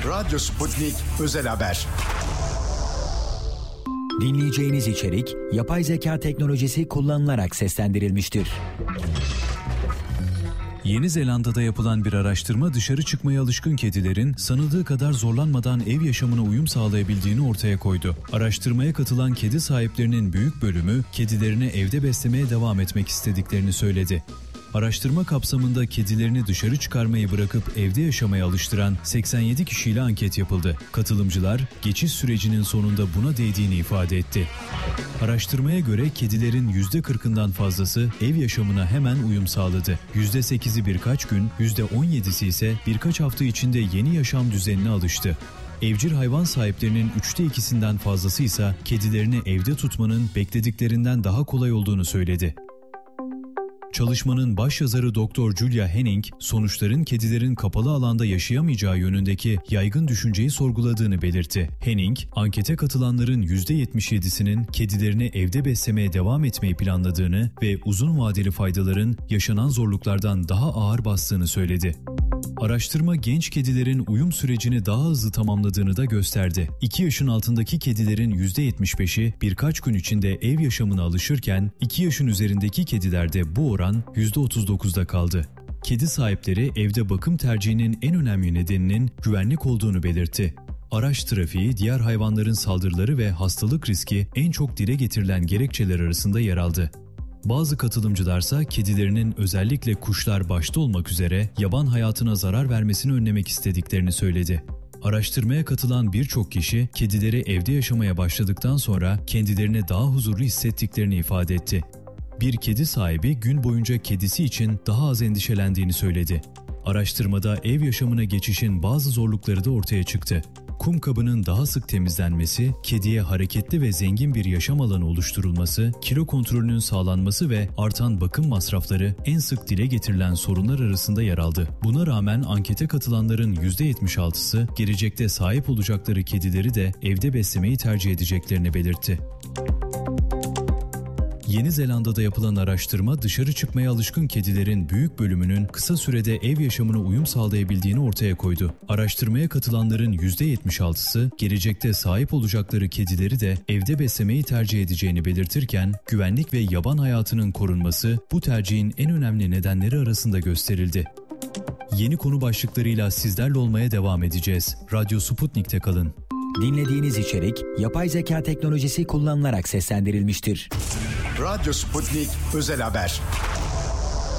Radyo Sputnik Özel Haber. Dinleyeceğiniz içerik yapay zeka teknolojisi kullanılarak seslendirilmiştir. Yeni Zelanda'da yapılan bir araştırma dışarı çıkmaya alışkın kedilerin sanıldığı kadar zorlanmadan ev yaşamına uyum sağlayabildiğini ortaya koydu. Araştırmaya katılan kedi sahiplerinin büyük bölümü kedilerini evde beslemeye devam etmek istediklerini söyledi. Araştırma kapsamında kedilerini dışarı çıkarmayı bırakıp evde yaşamaya alıştıran 87 kişiyle anket yapıldı. Katılımcılar geçiş sürecinin sonunda buna değdiğini ifade etti. Araştırmaya göre kedilerin %40'ından fazlası ev yaşamına hemen uyum sağladı. %8'i birkaç gün, %17'si ise birkaç hafta içinde yeni yaşam düzenine alıştı. Evcil hayvan sahiplerinin 2/3'ünden fazlası ise kedilerini evde tutmanın beklediklerinden daha kolay olduğunu söyledi. Çalışmanın başyazarı Dr. Julia Henning, sonuçların kedilerin kapalı alanda yaşayamayacağı yönündeki yaygın düşünceyi sorguladığını belirtti. Henning, ankete katılanların %77'sinin kedilerini evde beslemeye devam etmeyi planladığını ve uzun vadeli faydaların yaşanan zorluklardan daha ağır bastığını söyledi. Araştırma genç kedilerin uyum sürecini daha hızlı tamamladığını da gösterdi. 2 yaşın altındaki kedilerin %75'i birkaç gün içinde ev yaşamına alışırken 2 yaşın üzerindeki kedilerde bu oran %39'da kaldı. Kedi sahipleri evde bakım tercihinin en önemli nedeninin güvenlik olduğunu belirtti. Araç trafiği, diğer hayvanların saldırıları ve hastalık riski en çok dile getirilen gerekçeler arasında yer aldı. Bazı katılımcılarsa kedilerinin özellikle kuşlar başta olmak üzere yaban hayatına zarar vermesini önlemek istediklerini söyledi. Araştırmaya katılan birçok kişi kedileri evde yaşamaya başladıktan sonra kendilerini daha huzurlu hissettiklerini ifade etti. Bir kedi sahibi gün boyunca kedisi için daha az endişelendiğini söyledi. Araştırmada ev yaşamına geçişin bazı zorlukları da ortaya çıktı. Kum kabının daha sık temizlenmesi, kediye hareketli ve zengin bir yaşam alanı oluşturulması, kilo kontrolünün sağlanması ve artan bakım masrafları en sık dile getirilen sorunlar arasında yer aldı. Buna rağmen ankete katılanların %76'sı gelecekte sahip olacakları kedileri de evde beslemeyi tercih edeceklerini belirtti. Yeni Zelanda'da yapılan araştırma dışarı çıkmaya alışkın kedilerin büyük bölümünün kısa sürede ev yaşamına uyum sağlayabildiğini ortaya koydu. Araştırmaya katılanların %76'sı gelecekte sahip olacakları kedileri de evde beslemeyi tercih edeceğini belirtirken güvenlik ve yaban hayatının korunması bu tercihin en önemli nedenleri arasında gösterildi. Yeni konu başlıklarıyla sizlerle olmaya devam edeceğiz. Radyo Sputnik'te kalın. Dinlediğiniz içerik yapay zeka teknolojisi kullanılarak seslendirilmiştir. Radyo Sputnik Özel Haber.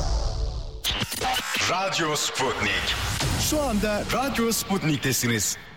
Radyo Sputnik. Şu anda Radyo Sputnik'tesiniz.